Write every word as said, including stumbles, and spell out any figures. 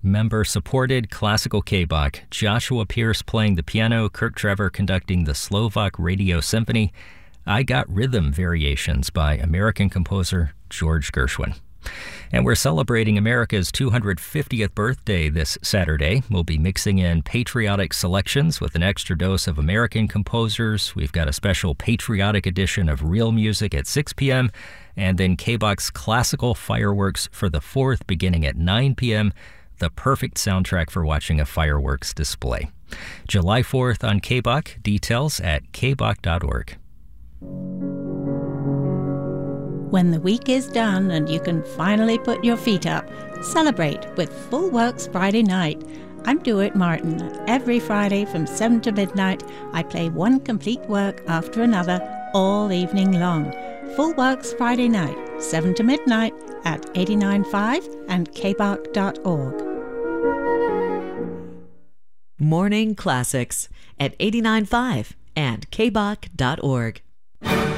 member-supported classical K-Bach, Joshua Pierce playing the piano, Kirk Trevor conducting the Slovak Radio Symphony, I Got Rhythm Variations by American composer George Gershwin. And we're celebrating America's two hundred fiftieth birthday this Saturday. We'll be mixing in patriotic selections with an extra dose of American composers. We've got a special patriotic edition of Real Music at six p.m. and then K-Bach's classical fireworks for the fourth beginning at nine p.m., the perfect soundtrack for watching a fireworks display. July fourth on K-Bach, details at k bach dot org. When the week is done and you can finally put your feet up, celebrate with Full Works Friday night. I'm Dewitt Martin. Every Friday from seven to midnight, I play one complete work after another all evening long. Full Works Friday night, seven to midnight at eighty-nine point five and k bach dot org. Morning Classics at eighty-nine point five and k bach dot org.